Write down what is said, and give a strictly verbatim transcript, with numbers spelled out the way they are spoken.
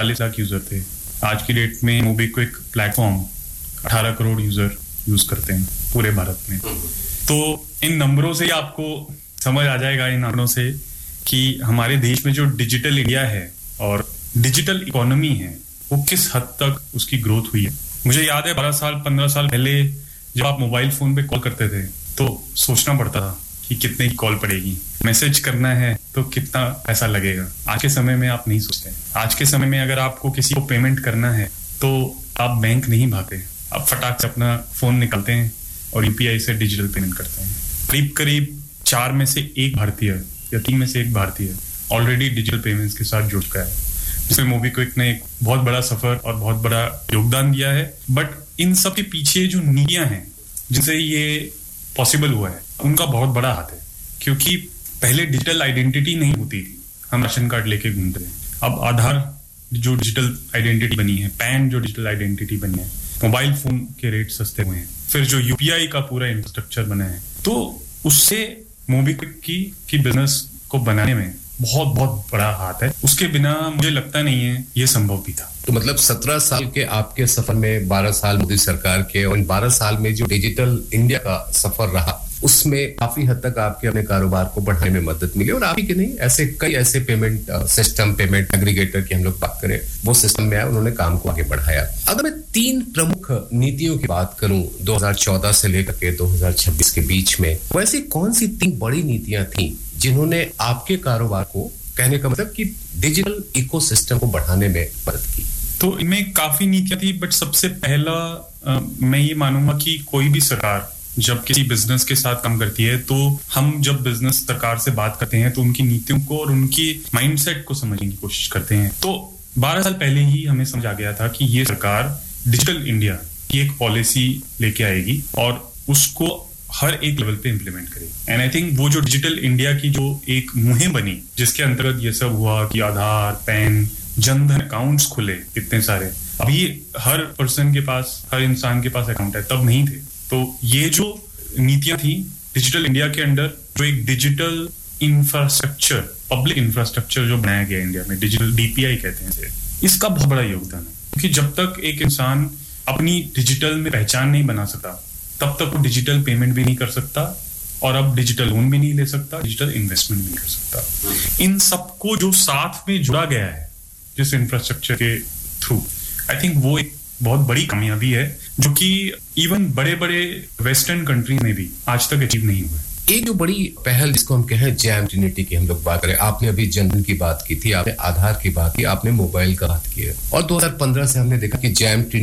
चालीस लाख यूजर थे, आज की डेट में मोबीक्विक प्लेटफॉर्म अठारह करोड़ यूजर यूज करते हैं पूरे भारत में। तो इन नंबरों से ही आपको समझ आ जाएगा, इन आंकड़ों से, कि हमारे देश में जो डिजिटल इंडिया है और डिजिटल इकोनॉमी है वो किस हद तक उसकी ग्रोथ हुई है। मुझे याद है बारह साल पंद्रह साल पहले जब आप मोबाइल फोन पे कॉल करते थे तो सोचना पड़ता था कि कितने की कॉल पड़ेगी, मैसेज करना है तो कितना पैसा लगेगा। आज के समय में आप नहीं सोचते। आज के समय में अगर आपको किसी को पेमेंट करना है तो आप बैंक नहीं भागते, आप फटाक से अपना फोन निकालते हैं और यूपीआई से डिजिटल पेमेंट करते हैं। करीब करीब चार में से एक भारतीय या तीन में से एक भारतीय ऑलरेडी डिजिटल पेमेंट्स के साथ जुड़ गया है, जिसमें मोबीक्विक ने एक बहुत बड़ा सफर और बहुत बड़ा योगदान दिया है। बट इन सब के पीछे जो नीतियां हैं जिनसे ये पॉसिबल हुआ है, उनका बहुत बड़ा हाथ है। क्योंकि पहले डिजिटल आइडेंटिटी नहीं होती थी, हम राशन कार्ड लेके घूमते थे। अब आधार जो डिजिटल आइडेंटिटी बनी है, पैन जो डिजिटल आइडेंटिटी बनी है, मोबाइल फोन के रेट सस्ते हुए हैं, फिर जो यूपीआई का पूरा इंफ्रास्ट्रक्चर बना है, तो उससे मोबीक्विक की की बिजनेस को बनाने में बहुत बहुत बड़ा हाथ है। उसके बिना मुझे लगता नहीं है ये संभव भी था। तो मतलब सत्रह साल के आपके सफर में बारह साल मोदी सरकार के और इन बारह साल में जो डिजिटल इंडिया का सफर रहा, उसमें काफी हद तक आपके अपने कारोबार को बढ़ाने में मदद मिली। और आप ही के नहीं, ऐसे कई ऐसे पेमेंट सिस्टम, पेमेंट एग्रीगेटर की हम लोग बात करें, वो सिस्टम में आया, उन्होंने काम को आगे बढ़ाया। अगर मैं तीन प्रमुख नीतियों की बात करूं दो हज़ार चौदह से लेकर के दो हज़ार छब्बीस के बीच में, वैसी कौन सी तीन बड़ी नीतियां थी जिन्होंने आपके कारोबार को, कहने का मतलब कि डिजिटल इकोसिस्टम को बढ़ाने में मदद की? तो इनमें काफी नीतियां थी, बट सबसे पहला आ, मैं ये मानूंगा कि कोई भी सरकार जब किसी बिजनेस के साथ काम करती है, तो हम जब बिजनेस सरकार से बात करते हैं तो उनकी नीतियों को और उनकी माइंडसेट को समझने की कोशिश करते हैं। तो बारह साल पहले ही हमें समझ आ गया था कि ये सरकार डिजिटल इंडिया की एक पॉलिसी लेके आएगी और उसको हर एक लेवल पे इंप्लीमेंट करेगी। एंड आई थिंक वो जो डिजिटल इंडिया की जो एक मुहिम बनी, जिसके अंतर्गत ये सब हुआ कि आधार, पैन, जनधन अकाउंट्स खुले इतने सारे, अभी हर पर्सन के पास, हर इंसान के पास अकाउंट है, तब नहीं थे। तो ये जो नीतियां थी डिजिटल इंडिया के अंडर, जो एक डिजिटल इंफ्रास्ट्रक्चर, पब्लिक इंफ्रास्ट्रक्चर जो बनाया गया इंडिया में, डिजिटल डीपीआई कहते हैं इसे, इसका बहुत बड़ा योगदान है। क्योंकि जब तक एक इंसान अपनी डिजिटल में पहचान नहीं बना सकता, तब तक वो डिजिटल पेमेंट भी नहीं कर सकता और अब डिजिटल लोन भी नहीं ले सकता, डिजिटल इन्वेस्टमेंट भी नहीं कर सकता। इन सबको जो साथ में जुड़ा गया है जिस इंफ्रास्ट्रक्चर के थ्रू, आई थिंक वो एक बहुत बड़ी कामयाबी है जो कि इवन बड़े बड़े वेस्टर्न कंट्री में भी आज तक अचीव नहीं हुआ। एक जो बड़ी पहल जिसको हम कहें जैम ट्रिनिटी की हम लोग बात करें, आपने अभी जनधन की बात की थी, आपने आधार की बात की, आपने मोबाइल का बात की है, और दो हज़ार पंद्रह से हमने देखा कि जैम